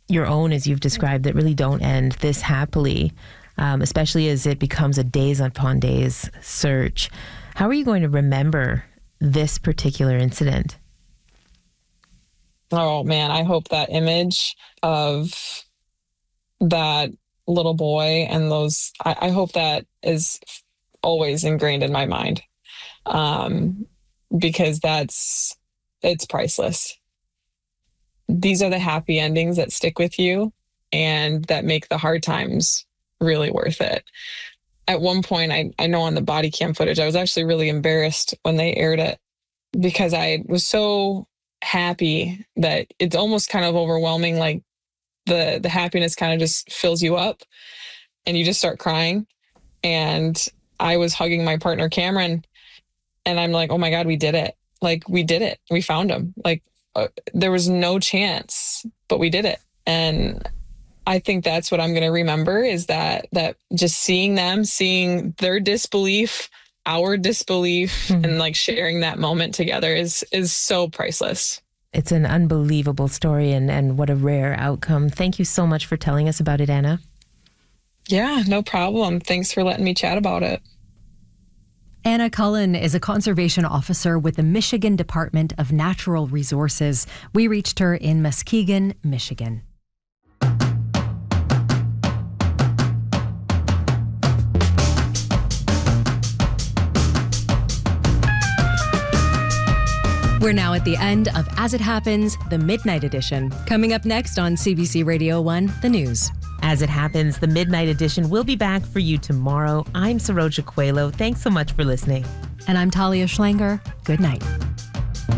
your own, as you've described, that really don't end this happily, especially as it becomes a days upon days search. How are you going to remember this particular incident? Oh man, I hope that image of that little boy and I hope that is always ingrained in my mind. Because it's priceless. These are the happy endings that stick with you and that make the hard times really worth it. At one point, I know on the body cam footage, I was actually really embarrassed when they aired it because I was so happy that it's almost kind of overwhelming. Like the happiness kind of just fills you up and you just start crying. And I was hugging my partner, Cameron, and I'm like, oh my God, we did it. Like, we did it. We found him. Like, there was no chance, but we did it. And I think that's what I'm going to remember is that just seeing them, seeing their disbelief, our disbelief, and like sharing that moment together is so priceless. It's an unbelievable story and what a rare outcome. Thank you so much for telling us about it, Anna. Yeah, no problem. Thanks for letting me chat about it. Anna Cullen is a conservation officer with the Michigan Department of Natural Resources. We reached her in Muskegon, Michigan. We're now at the end of As It Happens, the Midnight Edition. Coming up next on CBC Radio 1, The News. As It Happens, the Midnight Edition will be back for you tomorrow. I'm Saroja Coelho. Thanks so much for listening. And I'm Talia Schlanger. Good night.